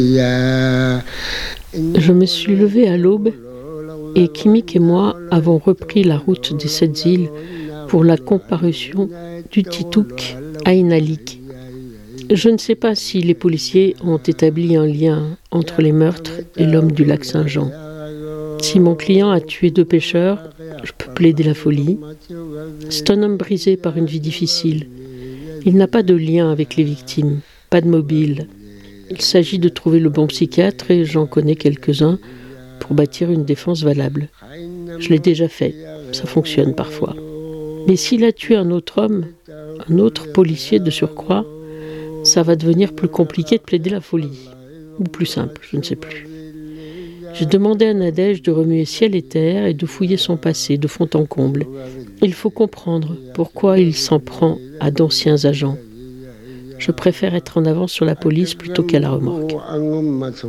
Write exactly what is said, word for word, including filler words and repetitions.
Je me suis levée à l'aube et Kimik et moi avons repris la route des sept îles pour la comparution du Titouk à Inalik. Je ne sais pas si les policiers ont établi un lien entre les meurtres et l'homme du lac Saint-Jean. Si mon client a tué deux pêcheurs, je peux plaider la folie. C'est un homme brisé par une vie difficile. Il n'a pas de lien avec les victimes, pas de mobile. Il s'agit de trouver le bon psychiatre et j'en connais quelques-uns pour bâtir une défense valable. Je l'ai déjà fait, ça fonctionne parfois. Mais s'il a tué un autre homme, un autre policier de surcroît, ça va devenir plus compliqué de plaider la folie. Ou plus simple, je ne sais plus. J'ai demandé à Nadège de remuer ciel et terre et de fouiller son passé de fond en comble. Il faut comprendre pourquoi il s'en prend à d'anciens agents. Je préfère être en avance sur la police plutôt qu'à la remorque.